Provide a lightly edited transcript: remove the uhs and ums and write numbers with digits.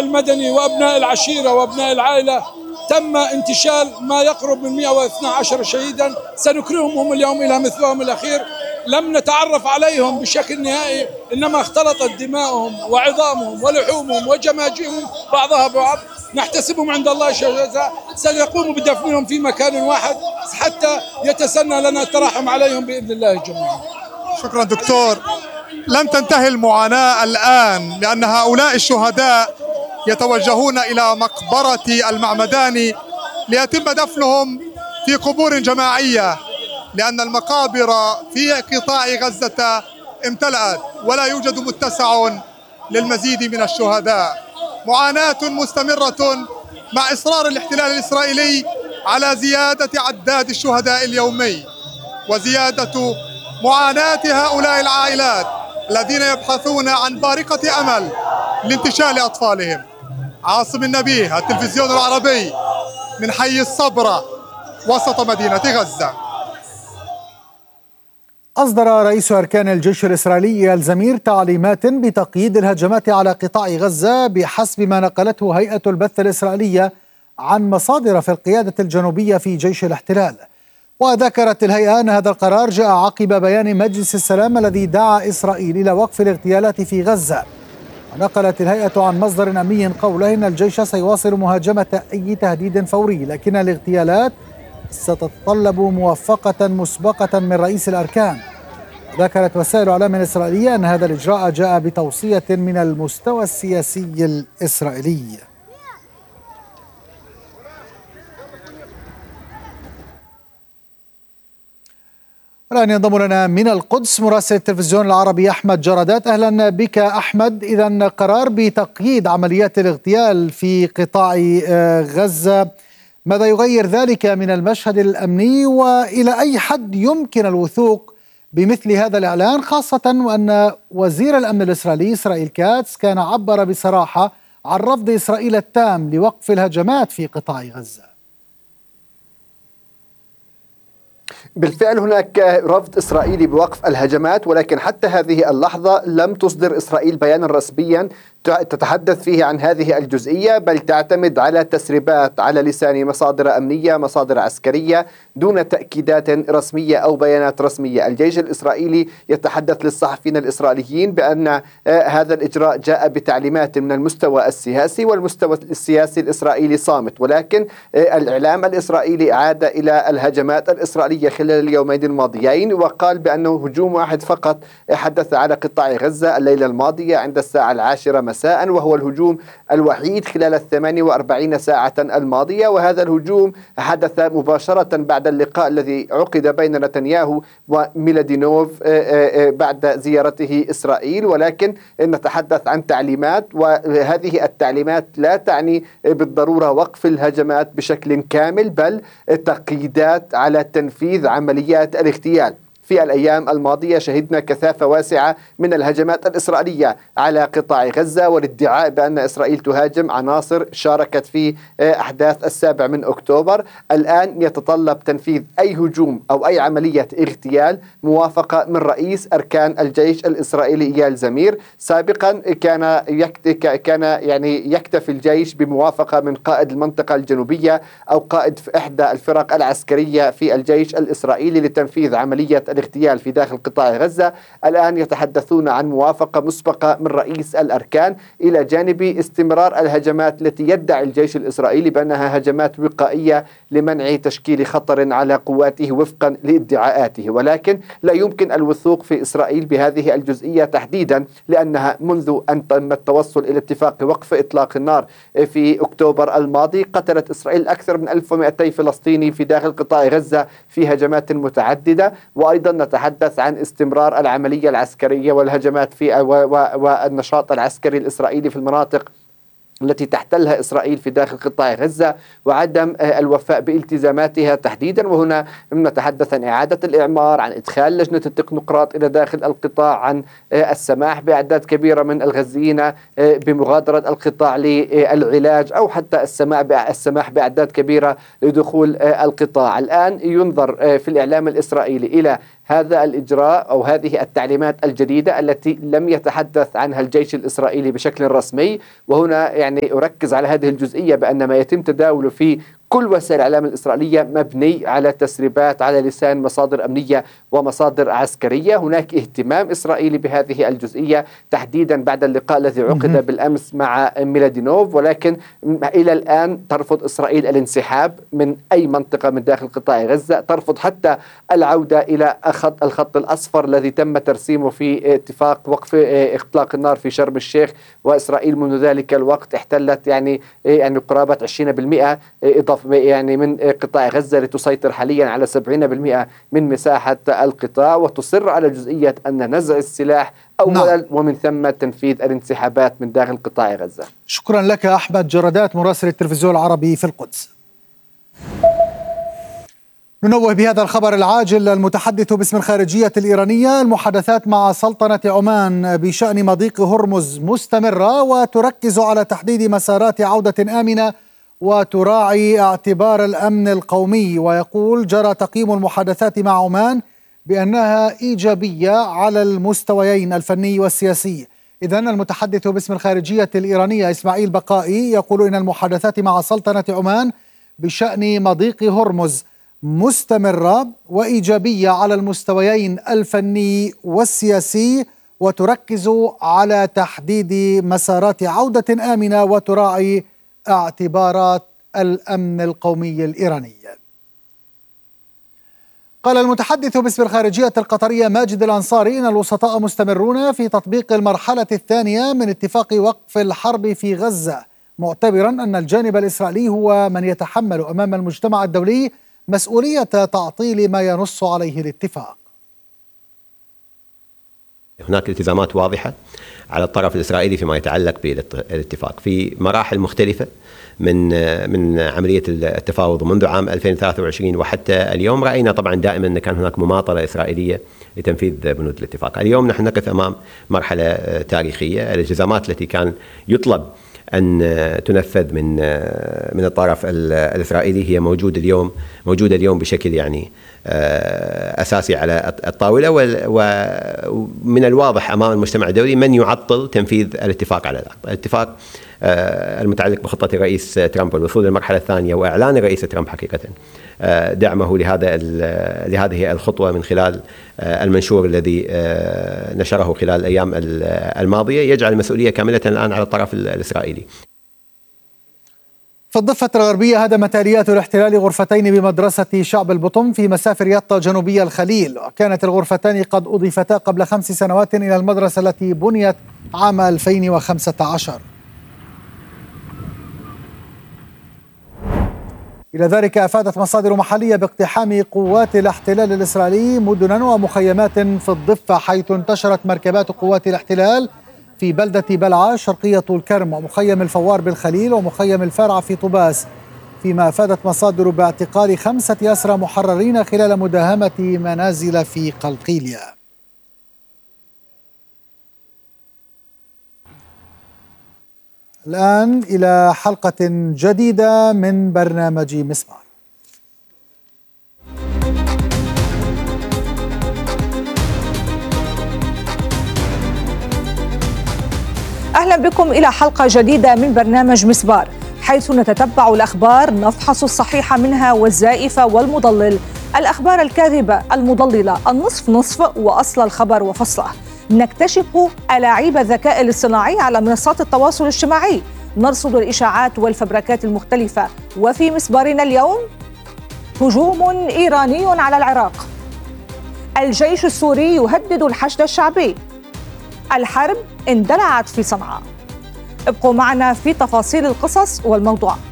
المدني وأبناء العشيرة وأبناء العائلة تم انتشال ما يقرب من 112 شهيدا، سنكرههم اليوم إلى مثواهم الأخير. لم نتعرف عليهم بشكل نهائي، إنما اختلطت دماؤهم وعظامهم ولحومهم وجماجمهم بعضها ببعض. نحتسبهم عند الله جزاء، سنقوم بدفنهم في مكان واحد حتى يتسنى لنا الترحم عليهم بإذن الله جميعا. شكرا دكتور. لن تنتهي المعاناة الآن، لأن هؤلاء الشهداء يتوجهون إلى مقبرة المعمداني ليتم دفنهم في قبور جماعية، لأن المقابر في قطاع غزة امتلأت ولا يوجد متسع للمزيد من الشهداء. معاناة مستمرة مع إصرار الاحتلال الإسرائيلي على زيادة عداد الشهداء اليومي وزيادة معاناة هؤلاء العائلات الذين يبحثون عن بارقة أمل لانتشال أطفالهم. عاصم النبيه، التلفزيون العربي، من حي الصبرة وسط مدينة غزة. أصدر رئيس أركان الجيش الإسرائيلي الزمير تعليمات بتقييد الهجمات على قطاع غزة بحسب ما نقلته هيئة البث الإسرائيلية عن مصادر في القيادة الجنوبية في جيش الاحتلال. وذكرت الهيئة أن هذا القرار جاء عقب بيان مجلس السلام الذي دعا إسرائيل إلى وقف الاغتيالات في غزة. ونقلت الهيئة عن مصدر أمني قوله إن الجيش سيواصل مهاجمة أي تهديد فوري، لكن الاغتيالات ستتطلب موافقة مسبقة من رئيس الأركان. ذكرت وسائل الإعلام الإسرائيلية أن هذا الإجراء جاء بتوصية من المستوى السياسي الإسرائيلي. الآن ينضم لنا من القدس مراسل التلفزيون العربي أحمد جرادات. أهلا بك أحمد. إذن قرار بتقييد عمليات الاغتيال في قطاع غزة، ماذا يغير ذلك من المشهد الأمني، وإلى أي حد يمكن الوثوق بمثل هذا الإعلان، خاصة وأن وزير الأمن الإسرائيلي إسرائيل كاتس كان عبر بصراحة عن رفض إسرائيل التام لوقف الهجمات في قطاع غزة؟ بالفعل هناك رفض إسرائيلي بوقف الهجمات، ولكن حتى هذه اللحظة لم تصدر إسرائيل بيانا رسميا تتحدث فيه عن هذه الجزئية، بل تعتمد على تسريبات على لسان مصادر أمنية، مصادر عسكرية، دون تأكيدات رسمية أو بيانات رسمية. الجيش الإسرائيلي يتحدث للصحفيين الإسرائيليين بأن هذا الإجراء جاء بتعليمات من المستوى السياسي، والمستوى السياسي الإسرائيلي صامت، ولكن الإعلام الإسرائيلي عاد إلى الهجمات الإسرائيلية خلال اليومين الماضيين، وقال بأنه هجوم واحد فقط حدث على قطاع غزة الليلة الماضية عند الساعة 10 مساء، وهو الهجوم الوحيد خلال 48 ساعة الماضية. وهذا الهجوم حدث مباشرة بعد اللقاء الذي عقد بين نتنياهو وميلادينوف بعد زيارته إسرائيل، ولكن نتحدث عن تعليمات، وهذه التعليمات لا تعني بالضرورة وقف الهجمات بشكل كامل، بل تقييدات على تنفيذ عمليات الاغتيال. في الأيام الماضية شهدنا كثافة واسعة من الهجمات الإسرائيلية على قطاع غزة، والادعاء بأن إسرائيل تهاجم عناصر شاركت في أحداث 7 أكتوبر. الآن يتطلب تنفيذ أي هجوم أو أي عملية اغتيال موافقة من رئيس أركان الجيش الإسرائيلي إيال زمير. سابقا كان يكتفي الجيش بموافقة من قائد المنطقة الجنوبية أو قائد في إحدى الفرق العسكرية في الجيش الإسرائيلي لتنفيذ عملية الاغتيال في داخل قطاع غزة. الآن يتحدثون عن موافقة مسبقة من رئيس الأركان، إلى جانب استمرار الهجمات التي يدعي الجيش الإسرائيلي بأنها هجمات وقائية لمنع تشكيل خطر على قواته وفقا لادعاءاته. ولكن لا يمكن الوثوق في إسرائيل بهذه الجزئية تحديدا، لأنها منذ أن تم التوصل إلى اتفاق وقف إطلاق النار في أكتوبر الماضي قتلت إسرائيل أكثر من 1200 فلسطيني في داخل قطاع غزة في هجمات متعددة. وأيضا نتحدث عن استمرار العملية العسكرية والهجمات في والنشاط العسكري الإسرائيلي في المناطق التي تحتلها إسرائيل في داخل قطاع غزة، وعدم الوفاء بالتزاماتها تحديدا. وهنا نتحدث عن إعادة الإعمار، عن إدخال لجنة التكنوقراط إلى داخل القطاع، عن السماح بأعداد كبيرة من الغزيين بمغادرة القطاع للعلاج، أو حتى السماح بأعداد كبيرة لدخول القطاع. الآن ينظر في الإعلام الإسرائيلي إلى هذا الإجراء أو هذه التعليمات الجديدة التي لم يتحدث عنها الجيش الإسرائيلي بشكل رسمي. وهنا يعني أركز على هذه الجزئية بأن ما يتم تداوله في كل وسائل الإعلام الإسرائيلية مبني على تسريبات على لسان مصادر أمنية ومصادر عسكرية. هناك اهتمام إسرائيلي بهذه الجزئية تحديدا بعد اللقاء الذي عقد بالأمس مع ميلادينوف، ولكن إلى الآن ترفض إسرائيل الانسحاب من أي منطقة من داخل قطاع غزة، ترفض حتى العودة إلى الخط الأصفر الذي تم ترسيمه في اتفاق وقف إطلاق النار في شرم الشيخ. وإسرائيل منذ ذلك الوقت احتلت يعني قرابة 20% إضافة يعني من قطاع غزة لتسيطر حاليا على 70% من مساحة القطاع، وتصر على جزئية أن نزع السلاح أولا ومن ثم تنفيذ الانسحابات من داخل قطاع غزة. شكرا لك أحمد جردات مراسل التلفزيون العربي في القدس. ننوه بهذا الخبر العاجل المتحدث باسم الخارجية الإيرانية: المحادثات مع سلطنة عمان بشأن مضيق هرمز مستمرة وتركز على تحديد مسارات عودة آمنة وتراعي اعتبار الأمن القومي. ويقول: جرى تقييم المحادثات مع عمان بأنها إيجابية على المستويين الفني والسياسي. إذن المتحدث باسم الخارجية الإيرانية إسماعيل بقائي يقول إن المحادثات مع سلطنة عمان بشأن مضيق هرمز مستمرة وإيجابية على المستويين الفني والسياسي، وتركز على تحديد مسارات عودة آمنة وتراعي اعتبارات الأمن القومي الإيراني. قال المتحدث باسم الخارجية القطرية ماجد الأنصاري إن الوسطاء مستمرون في تطبيق المرحلة الثانية من اتفاق وقف الحرب في غزة، معتبرا أن الجانب الإسرائيلي هو من يتحمل أمام المجتمع الدولي مسؤولية تعطيل ما ينص عليه الاتفاق. هناك التزامات واضحة على الطرف الإسرائيلي فيما يتعلق بالاتفاق في مراحل مختلفة من عملية التفاوض منذ عام 2023 وحتى اليوم. رأينا طبعا دائما أن كان هناك مماطلة إسرائيلية لتنفيذ بنود الاتفاق. اليوم نحن نقف أمام مرحلة تاريخية. الالتزامات التي كان يطلب أن تنفذ من الطرف الإسرائيلي هي موجودة اليوم بشكل يعني أساسي على الطاولة، ومن الواضح أمام المجتمع الدولي من يعطل تنفيذ الاتفاق على الاتفاق المتعلق بخطة الرئيس ترامب والوصول للمرحلة الثانية، وإعلان الرئيس ترامب حقيقة دعمه لهذه الخطوة من خلال المنشور الذي نشره خلال الأيام الماضية، يجعل المسؤولية كاملة الآن على الطرف الإسرائيلي. في الضفة الغربية هدمت آليات الاحتلال غرفتين بمدرسة شعب البطم في مسافر يطا جنوبي الخليل، وكانت الغرفتان قد أضيفتا قبل 5 سنوات إلى المدرسة التي بنيت عام 2015. إلى ذلك أفادت مصادر محلية باقتحام قوات الاحتلال الإسرائيلي مدنا ومخيمات في الضفة، حيث انتشرت مركبات قوات الاحتلال في بلدة بلعة شرقية طول كرم، ومخيم الفوار بالخليل، ومخيم الفرع في طوباس، فيما أفادت مصادر باعتقال 5 أسرى محررين خلال مداهمة منازل في قلقيلية. الآن إلى حلقة جديدة من برنامج مسمار. أهلا بكم إلى حلقة جديدة من برنامج مسبار، حيث نتتبع الأخبار نفحص الصحيح منها والزائفة والمضلل، الأخبار الكاذبة المضللة، النصف نصف وأصل الخبر وفصله. نكتشف ألاعيب الذكاء الاصطناعي على منصات التواصل الاجتماعي، نرصد الإشاعات والفبركات المختلفة. وفي مسبارنا اليوم: هجوم إيراني على العراق، الجيش السوري يهدد الحشد الشعبي، الحرب اندلعت في صنعاء. ابقوا معنا في تفاصيل القصص والموضوع.